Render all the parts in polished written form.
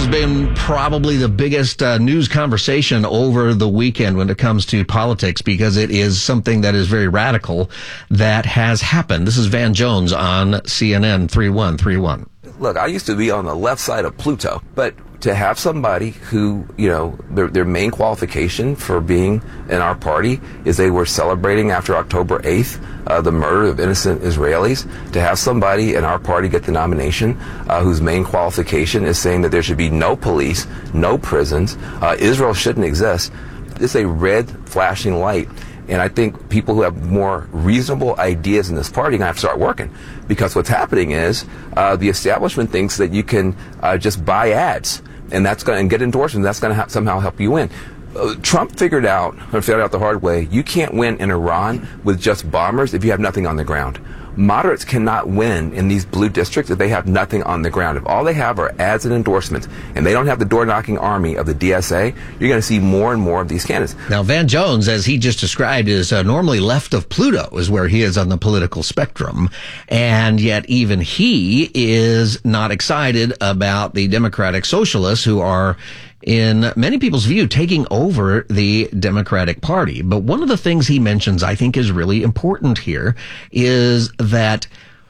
has been probably the biggest news conversation over the weekend when it comes to politics, because it is something that is very radical that has happened. This is Van Jones on CNN 3131. Look, I used to be on the left side of Pluto, but to have somebody who, their main qualification for being in our party is they were celebrating after October 8th the murder of innocent Israelis, to have somebody in our party get the nomination whose main qualification is saying that there should be no police, no prisons, Israel shouldn't exist, it's a red flashing light. And I think people who have more reasonable ideas in this party are going to have to start working, because what's happening is the establishment thinks that you can just buy ads and that's going to get endorsements. That's going to somehow help you win. Trump figured out the hard way, you can't win in Iran with just bombers if you have nothing on the ground. Moderates cannot win in these blue districts if they have nothing on the ground. If all they have are ads and endorsements, and they don't have the door-knocking army of the DSA, you're going to see more and more of these candidates. Now, Van Jones, as he just described, is normally left of Pluto, is where he is on the political spectrum. And yet even he is not excited about the Democratic Socialists, who are, in many people's view, taking over the Democratic Party. But one of the things he mentions I think is really important here is that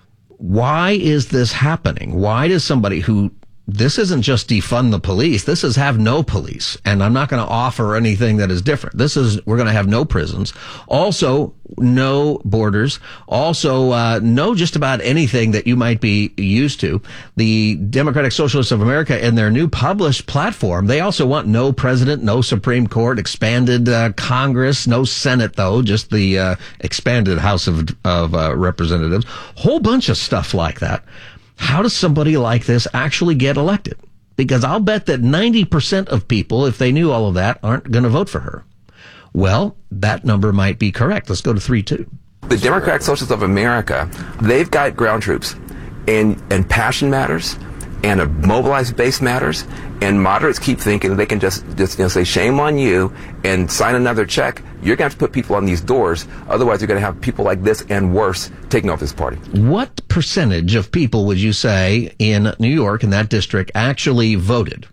why is this happening? Why does somebody who, this isn't just defund the police, this is have no police, and I'm not going to offer anything that is different. This is, we're going to have no prisons, also no borders, also no just about anything that you might be used to. The Democratic Socialists of America, in their new published platform, they also want no president, no Supreme Court, expanded Congress, no Senate though, just the expanded House of Representatives, whole bunch of stuff like that. How does somebody like this actually get elected? Because I'll bet that 90% of people, if they knew all of that, aren't going to vote for her. Well, that number might be correct. Let's go to 3-2. The Democratic Socialists of America, they've got ground troops, and passion matters, and a mobilized base matters, and moderates keep thinking that they can just say shame on you and sign another check. You're going to have to put people on these doors, otherwise you're going to have people like this and worse taking over this party. What percentage of people would you say in New York, in that district, actually voted?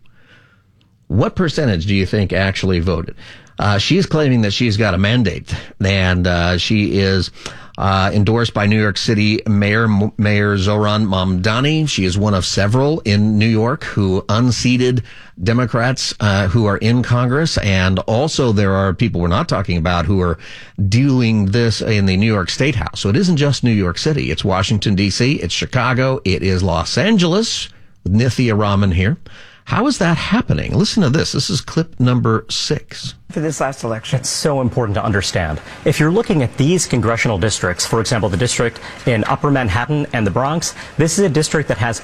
What percentage do you think actually voted? She's claiming that she's got a mandate, and she is endorsed by New York City Mayor Zohran Mamdani. She is one of several in New York who unseated Democrats who are in Congress, and also there are people we're not talking about who are doing this in the New York State House. So it isn't just New York City. It's Washington, D.C., it's Chicago, it is Los Angeles, with Nithya Raman here. How is that happening? Listen to this. This is clip number 6. For this last election. It's so important to understand. If you're looking at these congressional districts, for example, the district in Upper Manhattan and the Bronx, this is a district that has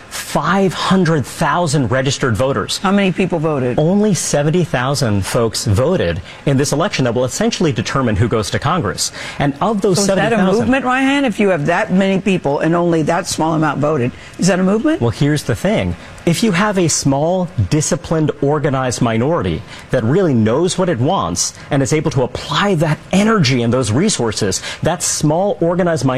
500,000 registered voters. How many people voted? Only 70,000 folks voted in this election that will essentially determine who goes to Congress. And of those 70,000... Is that a movement, Ryan? If you have that many people and only that small amount voted, is that a movement? Well, here's the thing. If you have a small, disciplined, organized minority that really knows what it wants and is able to apply that energy and those resources, that small, organized minority